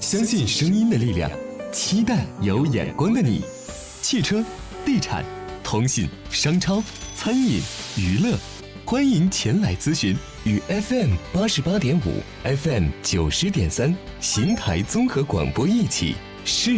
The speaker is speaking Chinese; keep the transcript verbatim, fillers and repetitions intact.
相信声音的力量，期待有眼光的你。汽车、地产、通信、商超、餐饮、娱乐，欢迎前来咨询。与 F M 八十八点五、F M 九十点三新台综合广播一起。